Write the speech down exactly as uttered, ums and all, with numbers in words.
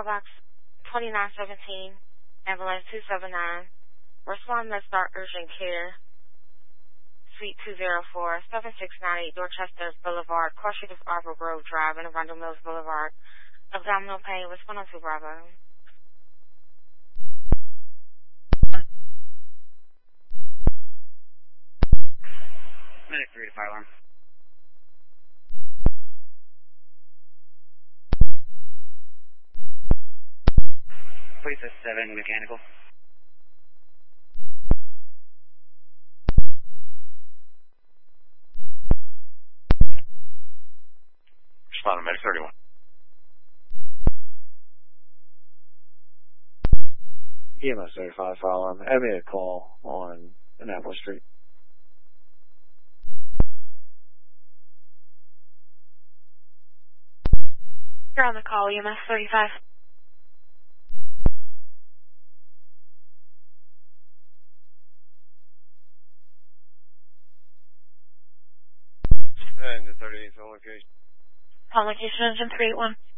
box twenty-nine seventeen, ambulance two seven nine. Respond, let's start urgent care. Suite two oh four, seven six nine eight Dorchester Boulevard, Cross Street of Arbor Grove Drive, and Arundel Mills Boulevard. Abdominal pain, respond on two Bravo. Minute three to fire alarm. Police at seven, mechanical. Respond to Medic thirty-one. E M S thirty-five, fire alarm. I made a call on Annapolis Street. You're on the call, E M S thirty-five. And the thirty-eighth on location. On location, engine three eight one.